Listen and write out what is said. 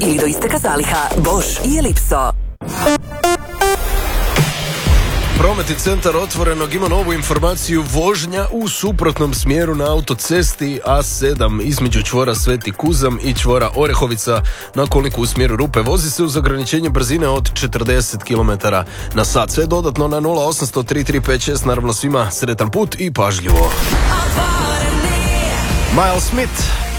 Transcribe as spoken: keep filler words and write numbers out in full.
ili do isteka zaliha. Bosch i Ellipso. Prometni centar Otvorenog ima novu informaciju: vožnja u suprotnom smjeru na autocesti A sedam između čvora Sveti Kuzam i čvora Orehovica na kolniku u smjeru Rupe vozi se uz ograničenje brzine od četrdeset kilometara na sat. Sve dodatno na nula osam tri tri pet šest. Naravno svima sretan put i pažljivo. Miles Smith.